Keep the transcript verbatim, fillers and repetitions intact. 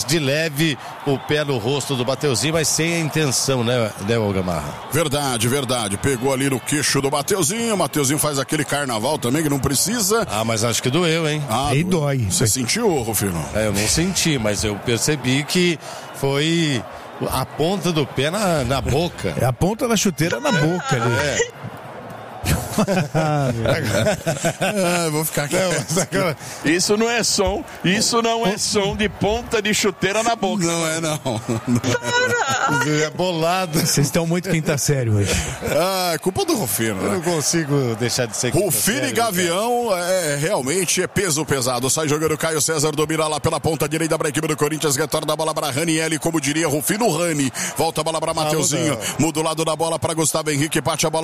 de leve o pé no rosto do Mateuzinho, mas sem a intenção, né, né, Gamarra? Verdade, verdade. Pegou ali no queixo do Mateuzinho. O Mateuzinho faz aquele carnaval também que não precisa. Ah, mas acho que doeu, hein? Ah, aí dói. Você sentiu, Rufino? É, eu não senti, mas eu percebi que foi a ponta do pé na, na boca. É a ponta da chuteira na boca ali. É. ah, vou ficar aqui. Não, isso não é som, isso não é som de ponta de chuteira na boca. Não é, não. É bolado. Vocês estão muito quinta série hoje. Ah, é culpa do Rufino, né? Eu não consigo deixar de ser quinta Rufino série, e Gavião é, realmente é peso pesado. Sai jogando Caio César, domina lá pela ponta direita para a equipe do Corinthians, retorna a bola para Ranieri, como diria Rufino, Rani. Volta a bola para Mateuzinho, muda o lado da bola para Gustavo Henrique, bate a bola